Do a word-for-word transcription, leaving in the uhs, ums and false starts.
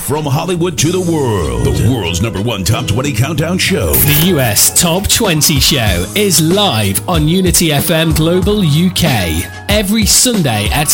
from Hollywood to the world, the world's number one top twenty countdown show. The U S Top twenty Show is live on Unity F M Global U K every Sunday at